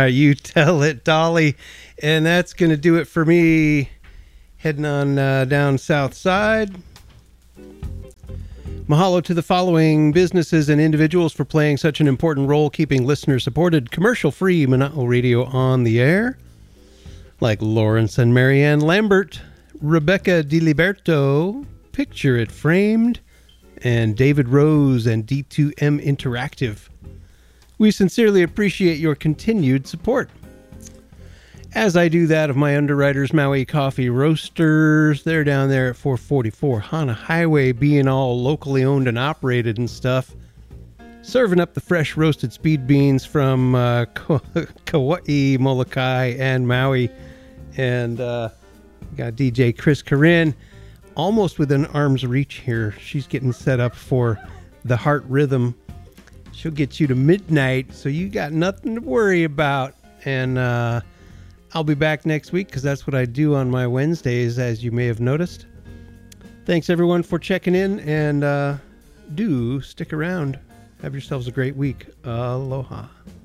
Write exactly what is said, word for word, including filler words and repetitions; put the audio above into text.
right, you tell it, Dolly. And that's going to do it for me heading on uh, down south side. Mahalo to the following businesses and individuals for playing such an important role keeping listener-supported, commercial-free Mana'o Radio on the air. Like Lawrence and Marianne Lambert, Rebecca DiLiberto, Picture It Framed, and David Rose and D two M Interactive. We sincerely appreciate your continued support. As I do that of my underwriters, Maui Coffee Roasters, they're down there at four forty-four Hana Highway, being all locally owned and operated and stuff. Serving up the fresh roasted speed beans from uh, Kauai, Molokai, and Maui. And uh, got D J Chris Corinne almost within arm's reach here. She's getting set up for the Heart Rhythm. She'll get you to midnight, so you got nothing to worry about. And uh, I'll be back next week because that's what I do on my Wednesdays, as you may have noticed. Thanks, everyone, for checking in, and uh, do stick around. Have yourselves a great week. Aloha.